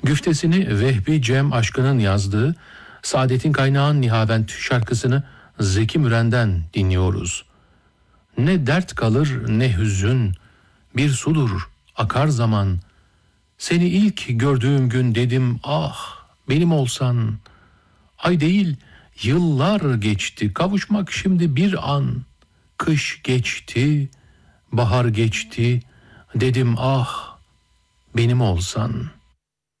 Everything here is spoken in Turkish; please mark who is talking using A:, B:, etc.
A: Güftesini Vehbi Cem Aşkın'ın yazdığı Saadet'in Kaynağın Nihavent şarkısını Zeki Müren'den dinliyoruz. Ne dert kalır ne hüzün, bir sudur akar zaman. Seni ilk gördüğüm gün dedim ah benim olsan. Ay değil yıllar geçti, kavuşmak şimdi bir an. Kış geçti, bahar geçti, dedim ah benim olsan.''